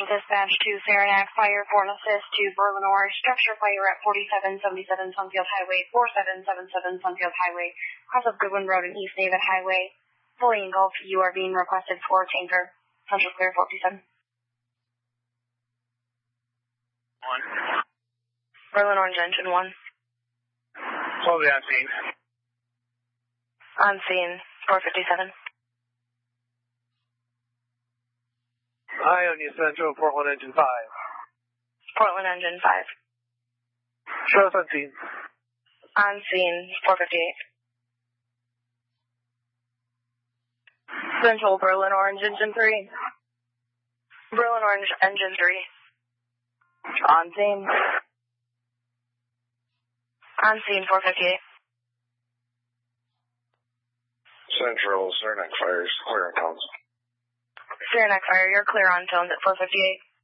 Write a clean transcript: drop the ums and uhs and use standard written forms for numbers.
Central Dispatch to Saranac, fire for an assist to Berlin Orange, structure fire at 4777 Sunfield Highway, 4777 Sunfield Highway, cross of Goodwin Road and East David Highway, fully engulfed. You are being requested for tanker. Central clear 47. 1. Berlin Orange engine 1. Slowly on scene. On scene, 457. Ionia Central, Portland engine 5. Portland engine 5. Show us on scene. On scene, 458. Central, Berlin Orange engine 3. Berlin Orange engine 3. On scene. On scene, 458. Central, Saranac fires, clear on tones. Saranac fire, you're clear on tones at 458.